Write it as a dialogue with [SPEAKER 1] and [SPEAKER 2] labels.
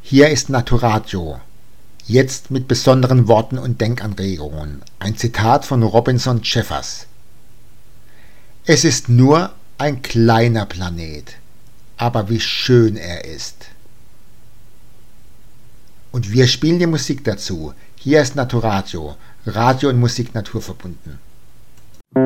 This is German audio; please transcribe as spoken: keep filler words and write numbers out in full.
[SPEAKER 1] Hier ist Naturatio. Jetzt mit besonderen Worten und Denkanregungen. Ein Zitat von Robinson Jeffers. Es ist nur ein kleiner Planet, aber wie schön er ist. Und wir spielen die Musik dazu. Hier ist Naturatio, Radio und Musik naturverbunden.